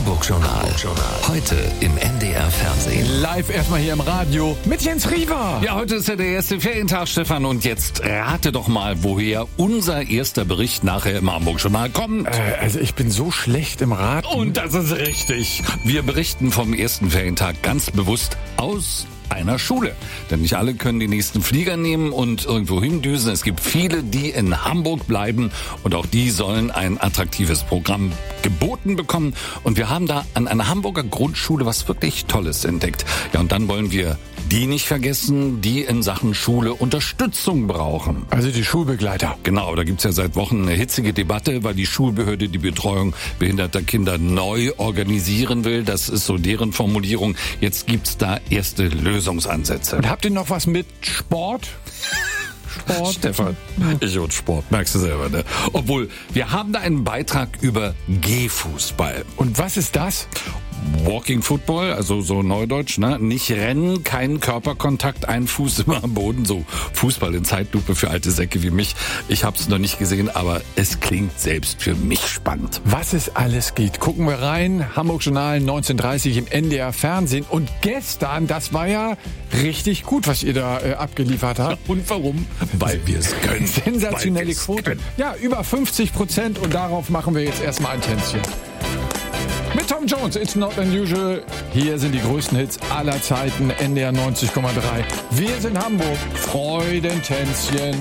Hamburg-Journal. Heute im NDR Fernsehen. Live erstmal hier im Radio mit Jens Riewer. Ja, heute ist ja der erste Ferientag, Stefan. Und jetzt rate doch mal, woher unser erster Bericht nachher im Hamburg-Journal kommt. Also ich bin so schlecht im Raten. Und das ist richtig. Wir berichten vom ersten Ferientag ganz bewusst aus einer Schule. Denn nicht alle können den nächsten Flieger nehmen und irgendwo hindüsen. Es gibt viele, die in Hamburg bleiben und auch die sollen ein attraktives Programm geboten bekommen. Und wir haben da an einer Hamburger Grundschule was wirklich Tolles entdeckt. Ja, und dann wollen wir die nicht vergessen, die in Sachen Schule Unterstützung brauchen. Also die Schulbegleiter. Genau, da gibt's ja seit Wochen eine hitzige Debatte, weil die Schulbehörde die Betreuung behinderter Kinder neu organisieren will. Das ist so deren Formulierung. Jetzt gibt's da erste Lösungsansätze. Und habt ihr noch was mit Sport? Stefan, ich und Sport, merkst du selber, ne? Obwohl, wir haben da einen Beitrag über Gehfußball. Und was ist das? Walking Football, also so neudeutsch, ne? Nicht rennen, kein Körperkontakt, ein Fuß immer am Boden, so Fußball in Zeitlupe für alte Säcke wie mich. Ich hab's noch nicht gesehen, aber es klingt selbst für mich spannend. Was es alles geht, gucken wir rein. Hamburg-Journal 19:30 im NDR Fernsehen. Und gestern, das war ja richtig gut, was ihr da abgeliefert habt. Und warum? Weil wir es können. Sensationelle Quote. Ja, über 50% und darauf machen wir jetzt erstmal ein Tänzchen. Mit Tom Jones, It's Not Unusual. Hier sind die größten Hits aller Zeiten, NDR 90,3. Wir sind Hamburg, Freudentänzchen.